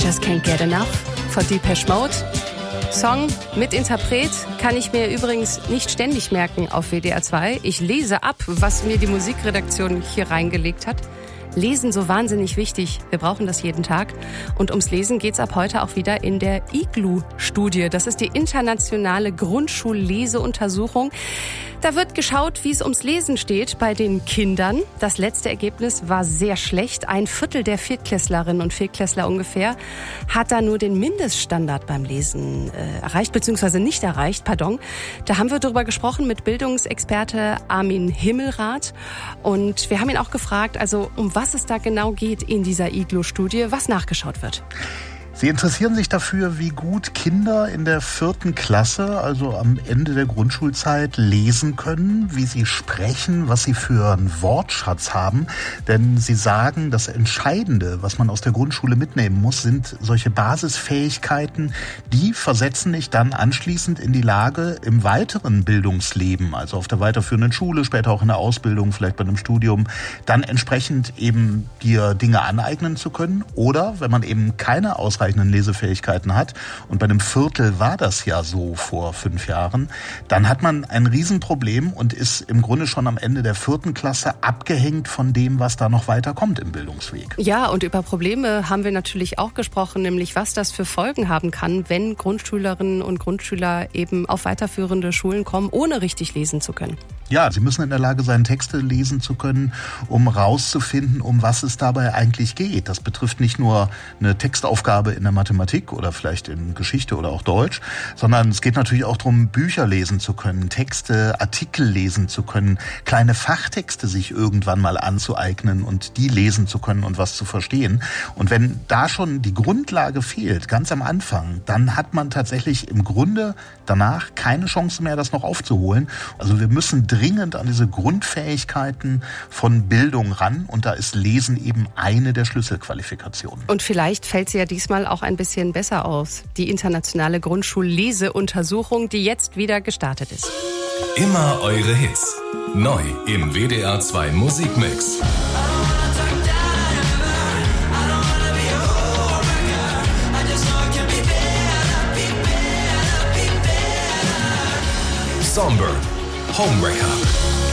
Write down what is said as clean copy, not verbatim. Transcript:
Just Can't Get Enough von Depeche Mode. Song mit Interpret kann ich mir übrigens nicht ständig merken auf WDR 2. Ich lese ab, was mir die Musikredaktion hier reingelegt hat. Lesen so wahnsinnig wichtig. Wir brauchen das jeden Tag. Und ums Lesen geht's ab heute auch wieder in der IGLU-Studie. Das ist die internationale Grundschulleseuntersuchung. Da wird geschaut, wie es ums Lesen steht bei den Kindern. Das letzte Ergebnis war sehr schlecht. 1/4 der Viertklässlerinnen und Viertklässler ungefähr hat da nur den Mindeststandard beim Lesen erreicht, beziehungsweise nicht erreicht, pardon. Da haben wir drüber gesprochen mit Bildungsexperte Armin Himmelrath. Und wir haben ihn auch gefragt, also um was es da genau geht in dieser IGLU-Studie, was nachgeschaut wird. Sie interessieren sich dafür, wie gut Kinder in der 4. Klasse, also am Ende der Grundschulzeit, lesen können, wie sie sprechen, was sie für einen Wortschatz haben. Denn sie sagen, das Entscheidende, was man aus der Grundschule mitnehmen muss, sind solche Basisfähigkeiten, die versetzen dich dann anschließend in die Lage, im weiteren Bildungsleben, also auf der weiterführenden Schule, später auch in der Ausbildung, vielleicht bei einem Studium, dann entsprechend eben dir Dinge aneignen zu können. Oder, wenn man eben keine ausreichenden Lesefähigkeiten hat, und bei einem Viertel war das ja so vor 5 Jahren, dann hat man ein Riesenproblem und ist im Grunde schon am Ende der 4. Klasse abgehängt von dem, was da noch weiter kommt im Bildungsweg. Ja, und über Probleme haben wir natürlich auch gesprochen, nämlich was das für Folgen haben kann, wenn Grundschülerinnen und Grundschüler eben auf weiterführende Schulen kommen, ohne richtig lesen zu können. Ja, sie müssen in der Lage sein, Texte lesen zu können, um rauszufinden, um was es dabei eigentlich geht. Das betrifft nicht nur eine Textaufgabe in der Mathematik oder vielleicht in Geschichte oder auch Deutsch, sondern es geht natürlich auch darum, Bücher lesen zu können, Texte, Artikel lesen zu können, kleine Fachtexte sich irgendwann mal anzueignen und die lesen zu können und was zu verstehen. Und wenn da schon die Grundlage fehlt, ganz am Anfang, dann hat man tatsächlich im Grunde danach keine Chance mehr, das noch aufzuholen. Also wir müssen dringend an diese Grundfähigkeiten von Bildung ran, und da ist Lesen eben eine der Schlüsselqualifikationen. Und vielleicht fällt sie ja diesmal auch ein bisschen besser aus. Die internationale Grundschulleseuntersuchung, die jetzt wieder gestartet ist. Immer eure Hits. Neu im WDR 2 Musikmix. Somber, Homewrecker.